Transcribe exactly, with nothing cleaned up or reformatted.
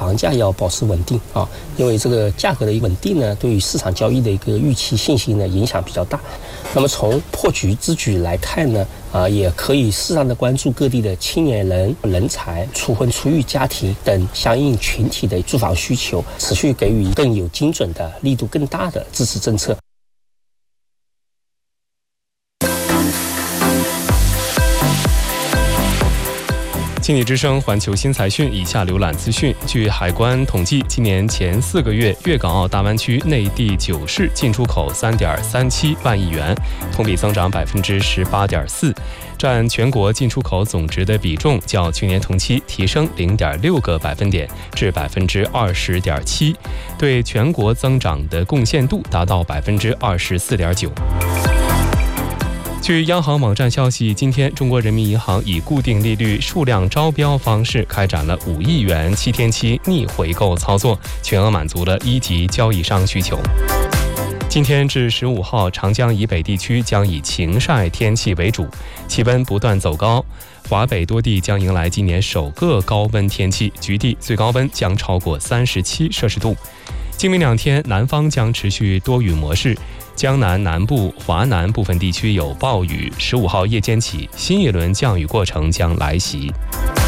房价要保持稳定啊，因为这个价格的稳定呢，对于市场交易的一个预期信心呢影响比较大。那么从破局之举来看呢，啊，也可以适当的关注各地的青年人、人才、初婚初育家庭等相应群体的住房需求，持续给予更有精准的、力度更大的支持政策。 经济之声环球新财讯，以下浏览资讯。据海关统计，今年前四个月，粤港澳大湾区内地九市进出口三点三七万亿元，同比增长百分之十八点四，占全国进出口总值的比重较去年同期提升零点六个百分点至百分之二十点七，对全国增长的贡献度达到百分之二十四点九。据央行网站消息，今天中国人民银行以固定利率数量招标方式开展了五亿元七天期逆回购操作，全额满足了一级交易商需求。今天至十五号，长江以北地区将以晴晒天气为主，气温不断走高，华北多地将迎来今年首个高温天气，局地最高温将超过三十七摄氏度。今明两天，南方将持续多雨模式，江南南部、华南部分地区有暴雨。十五号夜间起，新一轮降雨过程将来袭。